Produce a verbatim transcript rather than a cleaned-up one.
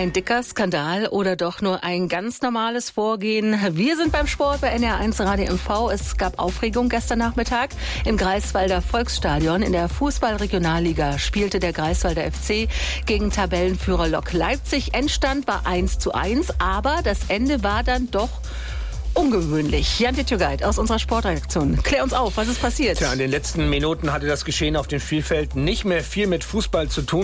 Ein dicker Skandal oder doch nur ein ganz normales Vorgehen? Wir sind beim Sport bei N R eins Radio M V. Es gab Aufregung gestern Nachmittag im Greifswalder Volksstadion. In der Fußball-Regionalliga spielte der Greifswalder F C gegen Tabellenführer Lok Leipzig. Endstand war eins zu eins, aber das Ende war dann doch ungewöhnlich. Jan Titjogait aus unserer Sportredaktion. Klär uns auf, was ist passiert? Tja, in den letzten Minuten hatte das Geschehen auf dem Spielfeld nicht mehr viel mit Fußball zu tun.